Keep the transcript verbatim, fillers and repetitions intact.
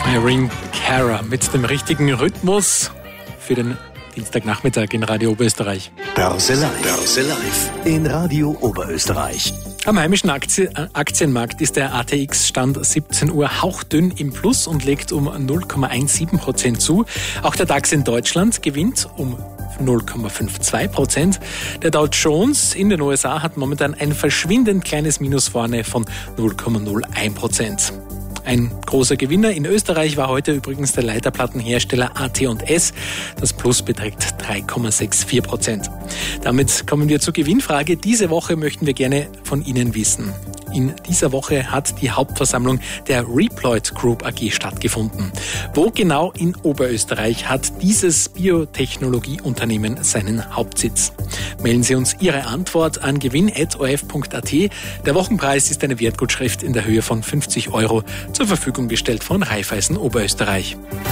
Irene Cara mit dem richtigen Rhythmus für den Dienstagnachmittag in Radio Oberösterreich. Börse Live. Börse Live in Radio Oberösterreich. Am heimischen Aktie, Aktienmarkt ist der A T X Stand siebzehn Uhr hauchdünn im Plus und legt um null Komma siebzehn Prozent zu. Auch der DAX in Deutschland gewinnt um null Komma zweiundfünfzig Prozent. Der Dow Jones in den U S A hat momentan ein verschwindend kleines Minus vorne von null Komma null eins Prozent. Ein großer Gewinner in Österreich war heute übrigens der Leiterplattenhersteller A T und S. Das Plus beträgt drei Komma vierundsechzig Prozent. Damit kommen wir zur Gewinnfrage. Diese Woche möchten wir gerne von Ihnen wissen. In dieser Woche hat die Hauptversammlung der Reploid Group A G stattgefunden. Wo genau in Oberösterreich hat dieses Biotechnologieunternehmen seinen Hauptsitz? Mailen Sie uns Ihre Antwort an gewinn at o r f punkt a t. Der Wochenpreis ist eine Wertgutschrift in der Höhe von fünfzig Euro zur Verfügung gestellt von Raiffeisen Oberösterreich.